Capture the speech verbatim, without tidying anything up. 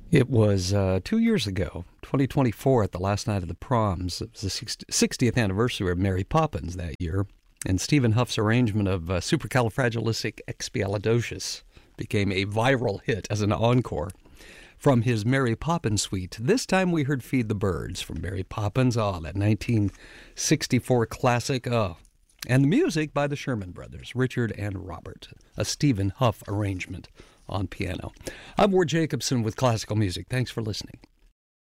It was uh, two years ago, twenty twenty-four, at the last night of the proms. It was the sixtieth anniversary of Mary Poppins that year, and Stephen Huff's arrangement of uh, Supercalifragilisticexpialidocious became a viral hit as an encore from his Mary Poppins suite. This time we heard Feed the Birds from Mary Poppins, oh, that nineteen sixty-four classic, oh. And the music by the Sherman Brothers, Richard and Robert, a Stephen Huff arrangement on piano. I'm Ward Jacobson with Classical Music. Thanks for listening.